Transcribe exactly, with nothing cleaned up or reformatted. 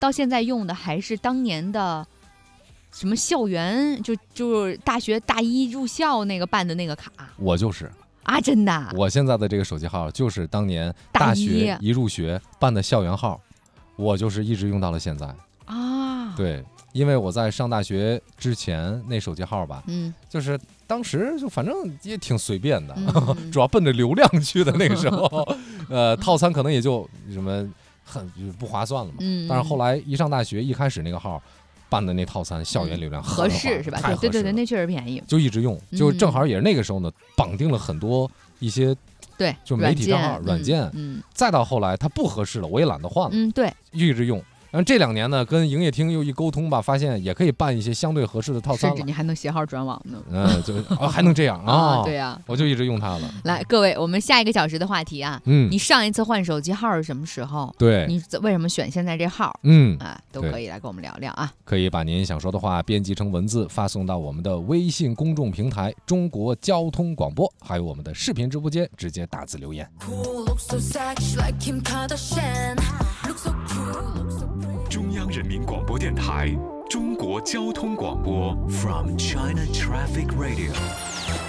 到现在用的还是当年的什么校园，就就是大学大一入校那个办的那个卡。 我就是啊，真的。 我现在的这个手机号就是当年大学一入学办的校园号，我就是一直用到了现在啊。 对，因为我在上大学之前那手机号吧， 嗯， 就是当时就反正也挺随便的， 嗯、 主要奔着流量去的那个时候，呃，套餐可能也就什么很不划算了嘛。 嗯， 但是后来一上大学，一开始那个号办的那套餐，校园流量合适是吧？ 太合适了， 对对对，那确实便宜， 就一直用，就正好也是那个时候呢，绑定了很多一些对， 就媒体账号软件， 嗯， 再到后来它不合适了，我也懒得换了， 嗯，对， 一直用。然后这两年呢，跟营业厅又一沟通吧，发现也可以办一些相对合适的套餐了， 甚至你还能携号转网呢。 嗯，就啊还能这样啊、 哦？对呀、啊， 我就一直用它了。 来，各位，我们下一个小时的话题啊，嗯，你上一次换手机号是什么时候？ 对， 你为什么选现在这号？ 嗯啊，都可以来跟我们聊聊啊。 可以把您想说的话编辑成文字发送到我们的微信公众平台“中国交通广播”，还有我们的视频直播间，直接打字留言。 中央人民广播电台中国交通广播 From China Traffic Radio